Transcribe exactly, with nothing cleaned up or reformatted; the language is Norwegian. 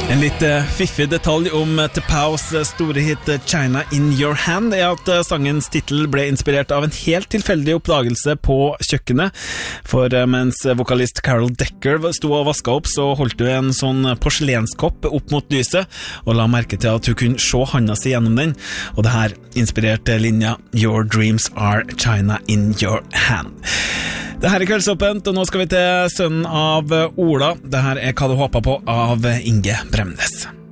En litt fiffig detalj om T'Pows store hit China in Your Hand er at sangens titel ble inspirert av en helt tilfeldig oppdagelse på kjøkkenet. For mens vokalist Carol Decker sto og vasket opp, så holdt hun en sånn porselenskopp opp mot lyset, og la merke til at hun kunne se handa si gjennom den. Og det her inspirerte linja Your dreams are China in your hand. Det her er Kveldsåpent, og nå skal vi til sønnen av Ola. Det her er Hva du håper på av Inge Bremnes.